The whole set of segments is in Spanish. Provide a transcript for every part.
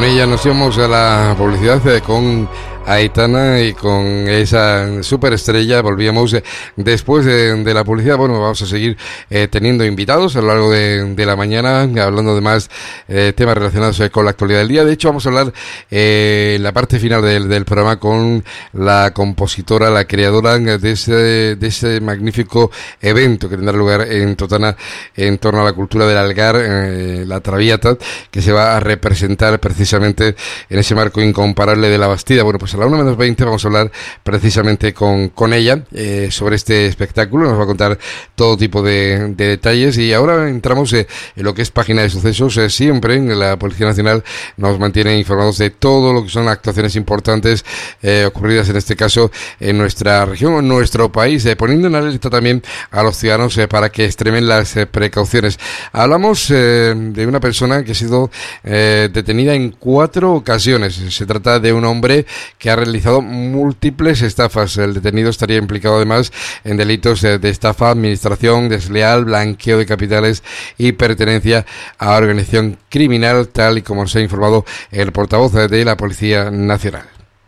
con ella nos íbamos a la publicidad con Aitana y con esa superestrella. Volvíamos después de la publicidad. Bueno, vamos a seguir teniendo invitados a lo largo de la mañana, hablando de más temas relacionados con la actualidad del día. De hecho, vamos a hablar en la parte final del programa con la compositora, la creadora de ese magnífico evento que tendrá lugar en Totana en torno a la cultura del Algar, la Traviata, que se va a representar precisamente en ese marco incomparable de la Bastida. Bueno, pues a la 1:20 vamos a hablar precisamente con ella sobre este espectáculo. Nos va a contar todo tipo de detalles, y ahora entramos en lo que es página de sucesos. Siempre en la Policía Nacional nos mantiene informados de todo lo que son actuaciones importantes ocurridas en este caso en nuestra región o en nuestro país, poniendo en alerta también a los ciudadanos para que extremen las precauciones. Hablamos de una persona que ha sido detenida en 4 ocasiones. Se trata de un hombre que ha realizado múltiples estafas. El detenido estaría implicado además en delitos de estafa, administración desleal, blanqueo de capitales y pertenencia a organización criminal, tal y como se ha informado el portavoz de la Policía Nacional.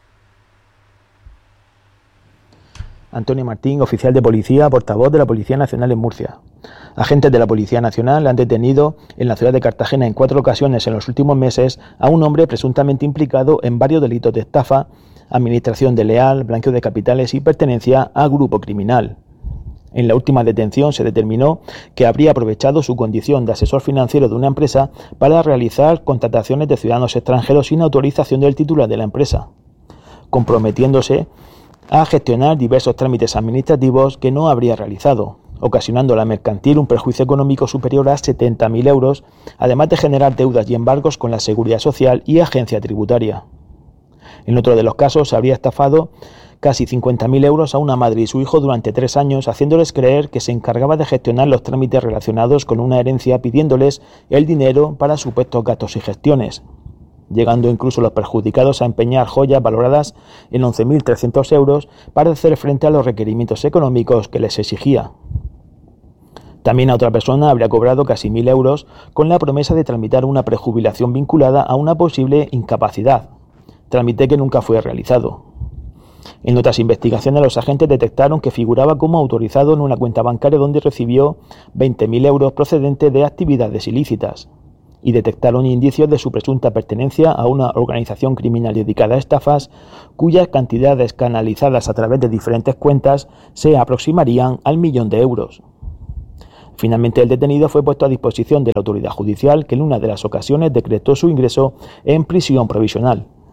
Antonio Martín, oficial de policía, portavoz de la Policía Nacional en Murcia. Agentes de la Policía Nacional han detenido en la ciudad de Cartagena en 4 ocasiones en los últimos meses a un hombre presuntamente implicado en varios delitos de estafa, administración desleal, blanqueo de capitales y pertenencia a grupo criminal. En la última detención se determinó que habría aprovechado su condición de asesor financiero de una empresa para realizar contrataciones de ciudadanos extranjeros sin autorización del titular de la empresa, comprometiéndose a gestionar diversos trámites administrativos que no habría realizado, ocasionando a la mercantil un perjuicio económico superior a 70.000 euros, además de generar deudas y embargos con la Seguridad Social y Agencia Tributaria. En otro de los casos, habría estafado casi 50.000 euros a una madre y su hijo durante 3 años, haciéndoles creer que se encargaba de gestionar los trámites relacionados con una herencia, pidiéndoles el dinero para supuestos gastos y gestiones, llegando incluso los perjudicados a empeñar joyas valoradas en 11.300 euros para hacer frente a los requerimientos económicos que les exigía. También a otra persona habría cobrado casi 1.000 euros con la promesa de tramitar una prejubilación vinculada a una posible incapacidad, trámite que nunca fue realizado. En otras investigaciones, los agentes detectaron que figuraba como autorizado en una cuenta bancaria donde recibió 20.000 euros procedentes de actividades ilícitas, y detectaron indicios de su presunta pertenencia a una organización criminal dedicada a estafas, cuyas cantidades canalizadas a través de diferentes cuentas se aproximarían al 1.000.000 de euros. Finalmente, el detenido fue puesto a disposición de la autoridad judicial, que en una de las ocasiones decretó su ingreso en prisión provisional.